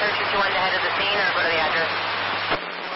search if you wanted to head to the scene or go to the address.